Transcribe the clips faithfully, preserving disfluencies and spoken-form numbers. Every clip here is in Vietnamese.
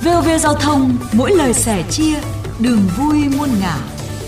vê o vê Giao thông, mỗi lời sẻ chia, đường vui muôn ngả.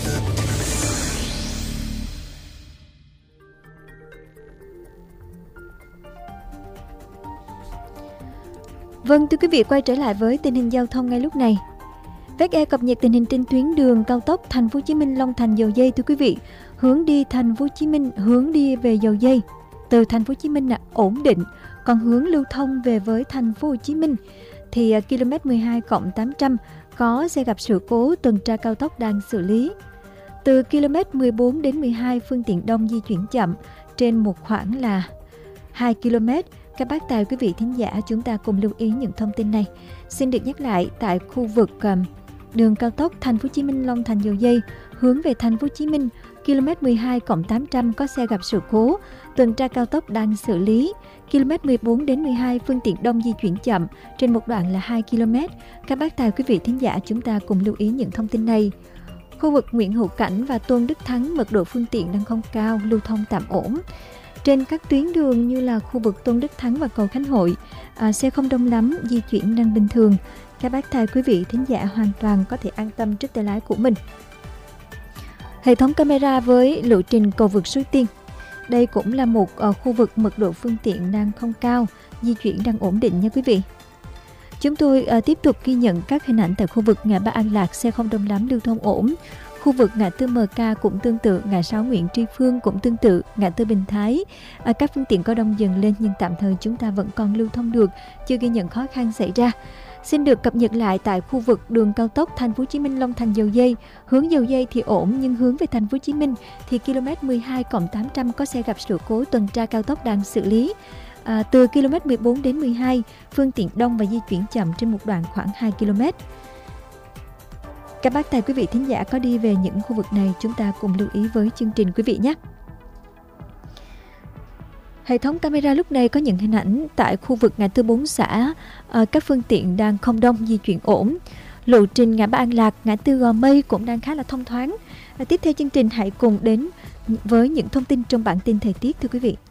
Vâng, thưa quý vị, quay trở lại với tình hình giao thông ngay lúc này. vê kép e cập nhật tình hình trên tuyến đường cao tốc Thành phố Hồ Chí Minh Long Thành Dầu Giây thưa quý vị. Hướng đi Thành phố Hồ Chí Minh, hướng đi về Dầu Giây từ Thành phố Hồ Chí Minh là ổn định, còn hướng lưu thông về với Thành phố Hồ Chí Minh thì km mười hai cộng tám trăm có xe gặp sự cố, tuần tra cao tốc đang xử lý. Từ km mười bốn đến mười hai phương tiện đông di chuyển chậm trên một khoảng là hai ki lô mét. Các bác tài quý vị thính giả, chúng ta cùng lưu ý những thông tin này. Xin được nhắc lại, tại khu vực um, đường cao tốc Thành phố Hồ Chí Minh Long Thành Dầu Giây hướng về Thành phố Hồ Chí Minh, km mười hai cộng tám trăm có xe gặp sự cố, tuần tra cao tốc đang xử lý. km mười bốn đến mười hai phương tiện đông di chuyển chậm trên một đoạn là hai ki lô mét. Các bác tài quý vị thính giả, chúng ta cùng lưu ý những thông tin này. Khu vực Nguyễn Hữu Cảnh và Tôn Đức Thắng mật độ phương tiện đang không cao, lưu thông tạm ổn. Trên các tuyến đường như là khu vực Tôn Đức Thắng và cầu Khánh Hội, à, xe không đông lắm, di chuyển đang bình thường. Các bác tài quý vị thính giả hoàn toàn có thể an tâm trước tay lái của mình. Hệ thống camera với lộ trình cầu vượt Suối Tiên. Đây cũng là một uh, khu vực mật độ phương tiện đang không cao, di chuyển đang ổn định nha quý vị. Chúng tôi uh, tiếp tục ghi nhận các hình ảnh tại khu vực ngã ba An Lạc, xe không đông lắm, lưu thông ổn. Khu vực ngã tư em ca cũng tương tự, ngã sáu Nguyễn Tri Phương cũng tương tự, ngã tư Bình Thái. À, các phương tiện có đông dần lên nhưng tạm thời chúng ta vẫn còn lưu thông được, chưa ghi nhận khó khăn xảy ra. Xin được cập nhật lại tại khu vực đường cao tốc Thành phố Hồ Chí Minh Long Thành Dầu Giây, hướng Dầu Giây thì ổn nhưng hướng về Thành phố Hồ Chí Minh thì km mười hai cộng tám trăm có xe gặp sự cố, tuần tra cao tốc đang xử lý. À, từ km mười bốn đến mười hai phương tiện đông và di chuyển chậm trên một đoạn khoảng hai ki lô mét. Các bác tài quý vị thính giả có đi về những khu vực này, chúng ta cùng lưu ý với chương trình quý vị nhé. Hệ thống camera lúc này có những hình ảnh tại khu vực ngã tư bốn xã, à, các phương tiện đang không đông, di chuyển ổn. Lộ trình ngã ba An Lạc, ngã tư Gò Mây cũng đang khá là thông thoáng. À, tiếp theo chương trình hãy cùng đến với những thông tin trong bản tin thời tiết thưa quý vị.